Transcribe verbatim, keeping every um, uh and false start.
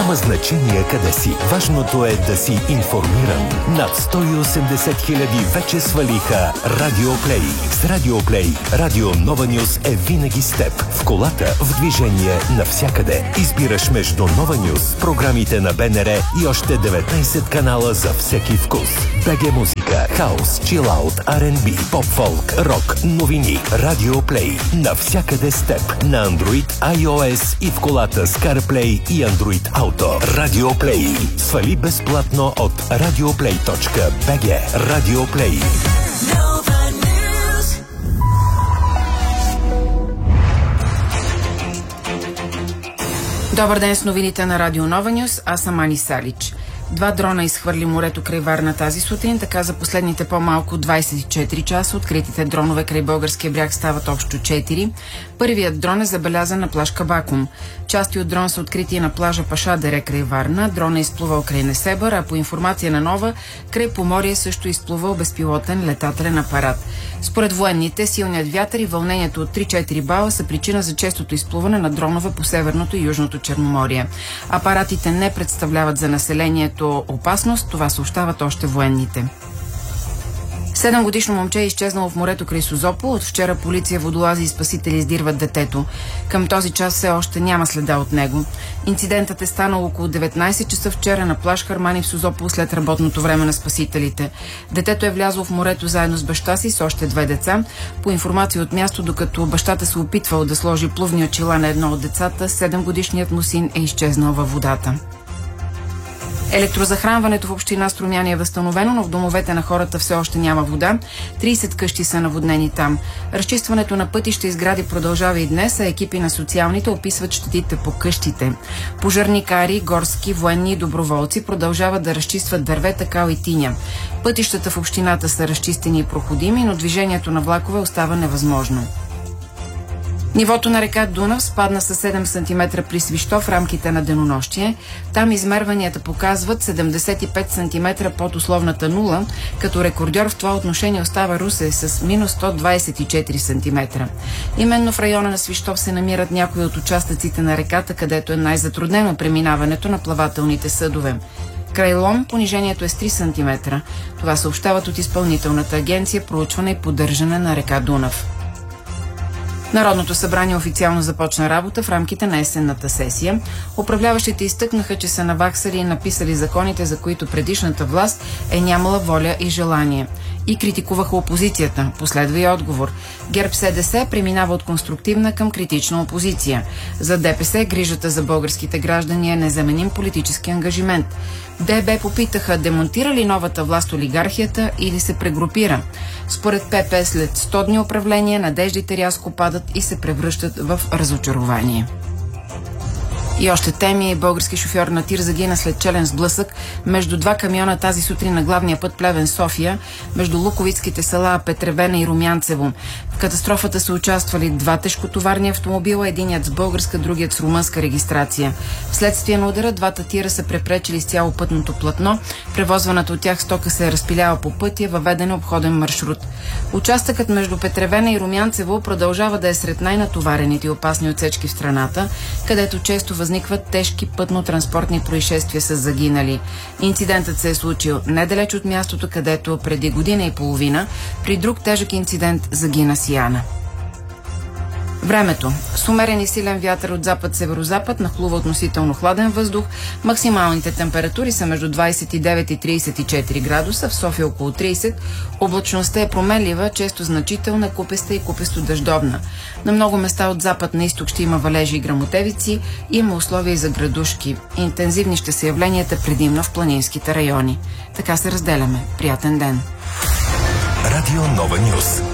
Няма значение къде си. Важното е да си информиран. Над сто и осемдесет хиляди вече свалиха Радио Плей. С Радио Плей, Радио Нова Нюс е винаги с теб. В колата, в движение, навсякъде. Избираш между Нова Нюс, програмите на БНР и още деветнайсет канала за всеки вкус. БГ Музика, хаус, чилаут, Ар енд Би, поп-фолк, рок, новини. Радио Плей. Навсякъде с теб. На Android, iOS и в колата с CarPlay и Android Auto. Радио Плей. Свали безплатно от радиоплей точка би джи. Радио Плей. Добър ден с новините на Радио Нова Нюс. Аз съм Ани Салич. Два дрона изхвърли морето край Варна тази сутрин, така за последните по-малко двайсет и четири часа откритите дронове край българския бряг стават общо четири. Първият дрон е забелязан на плаж Кабакум. Части от дрон са открити на плажа Паша дере край Варна. Дрон е изплувал край Несебър, а по информация на Нова, край Поморие също изплувал безпилотен летателен апарат. Според военните, силният вятър и вълнението от три-четири бала са причина за честото изплуване на дронове по Северното и Южното Черноморие. Апаратите не представляват за населението опасност, това съобщават още военните. Седемгодишно момче е изчезнало в морето край Созопол. От вчера полиция, водолази и спасители издирват детето. Към този час все още няма следа от него. Инцидентът е станал около деветнайсет часа вчера на плаж Хармани в Созопол след работното време на спасителите. Детето е влязло в морето заедно с баща си с още две деца. По информация от място, докато бащата се опитвал да сложи плувни очила на едно от децата, седемгодишният му син е изчезнал във водата. Електрозахранването в община Струмяни е възстановено, но в домовете на хората все още няма вода. трийсет къщи са наводнени там. Разчистването на пътища и сгради продължава и днес, а екипи на социалните описват щетите по къщите. Пожарникари, горски, военни и доброволци продължават да разчистват дървета, кал и тиня. Пътищата в общината са разчистени и проходими, но движението на влакове остава невъзможно. Нивото на река Дунав спадна със седем сантиметра при Свищов в рамките на денонощие. Там измерванията показват седемдесет и пет сантиметра под условната нула, като рекордьор в това отношение остава Русе с минус сто двайсет и четири сантиметра. Именно в района на Свищов се намират някои от участъците на реката, където е най-затруднено преминаването на плавателните съдове. Край Лом понижението е с три сантиметра. Това съобщават от Изпълнителната агенция проучване и поддържане на река Дунав. Народното събрание официално започна работа в рамките на есенната сесия. Управляващите изтъкнаха, че са наваксали и написали законите, за които предишната власт е нямала воля и желание. И критикуваха опозицията. Последва и отговор. ГЕРБ СДС преминава от конструктивна към критична опозиция. За ДПС грижата за българските граждани е незаменим политически ангажимент. ДБ попитаха, демонтира ли новата власт олигархията или се прегрупира. Според ПП след сто дни управление надеждите рязко падат и се превръщат в разочарование. И още теми. Български шофьор на тир загина след челен сблъсък между два камиона тази сутрин на главния път Плевен-София, между луковитските села Петревена и Румянцево. В катастрофата са участвали два тежкотоварни автомобила, единият с българска, другият с румънска регистрация. Вследствие на удара двата тира са препречили с цяло пътното платно. Превозваната от тях стока се е разпиляла по пътя, въведен е обходен маршрут. Участъкът между Петревена и Румянцево продължава да е сред най-натоварените и опасни отсечки в страната, където често възникват тежки пътно-транспортни происшествия с загинали. Инцидентът се е случил недалеч от мястото, където преди година и половина при друг тежък инцидент загина Сияна. Времето. С умерен и силен вятър от запад-северозапад нахлува относително хладен въздух. Максималните температури са между двайсет и девет и трийсет и четири градуса, в София около трийсет. Облачността е променлива, често значителна, купеста и купесто-дъждовна. На много места от запад на изток ще има валежи и гръмотевици. Има условия и за градушки. Интензивни ще са явленията предимно в планинските райони. Така се разделяме. Приятен ден! Радио Нова Нюс.